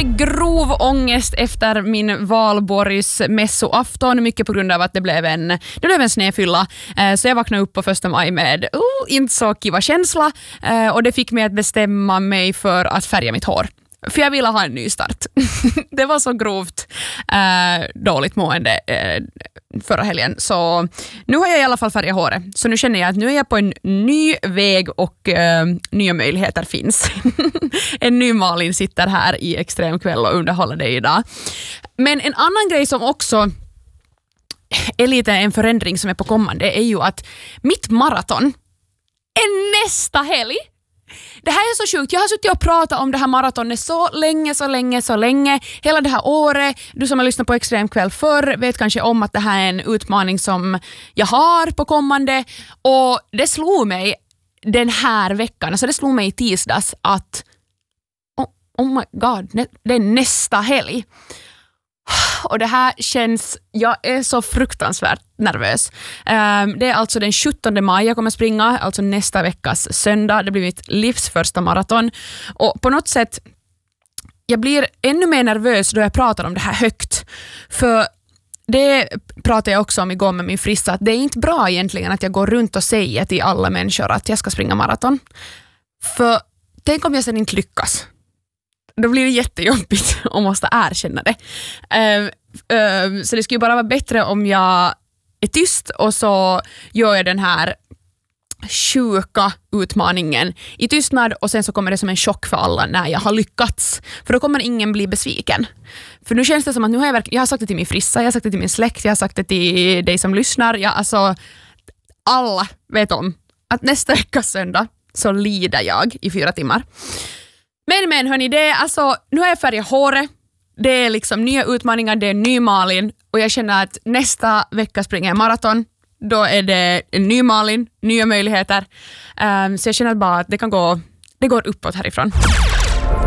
med grov ångest efter min valborgs mässoafton, mycket på grund av att det blev en snöfylla. Så jag vaknade upp på 1 maj med inte så kiva känsla, och det fick mig att bestämma mig för att färga mitt hår. För jag ville ha en ny start. Det var så grovt dåligt mående förra helgen. Så nu har jag i alla fall färgat håret. Så nu känner jag att nu är jag på en ny väg och nya möjligheter finns. En ny Malin sitter här i Extremkväll och underhåller dig idag. Men en annan grej som också är lite en förändring som är på kommande är ju att mitt maraton är nästa helg. Det här är så sjukt. Jag har suttit och pratat om det här maratonet så länge. Hela det här året. Du som har lyssnat på Extremkväll förr vet kanske om att det här är en utmaning som jag har på kommande. Och det slog mig den här veckan. Alltså det slog mig i tisdags att oh my god, det är nästa helg. Och det här känns, jag är så fruktansvärt nervös. Det är alltså den 17 maj jag kommer springa, alltså nästa veckas söndag. Det blir mitt livs första maraton. Och på något sätt, jag blir ännu mer nervös då jag pratar om det här högt. För det pratade jag också om igår med min frissa, att det är inte bra egentligen att jag går runt och säger till alla människor att jag ska springa maraton. För tänk om jag sen inte lyckas. Då blir det jättejobbigt och måste erkänna det. Så det skulle bara vara bättre om jag är tyst och så gör jag den här sjuka utmaningen i tystnad och sen så kommer det som en chock för alla när jag har lyckats. För då kommer ingen bli besviken. För nu känns det som att nu har jag har sagt det till min frissa, jag har sagt det till min släkt, jag har sagt det till dig som lyssnar. Alltså, alla vet om att nästa veckas söndag så lider jag i 4 timmar. Men hörni, det är alltså, nu har jag färgat håret, det är liksom nya utmaningar, det är ny Malin och jag känner att nästa vecka springer jag maraton, då är det en ny Malin, nya möjligheter, så jag känner bara att det går uppåt härifrån.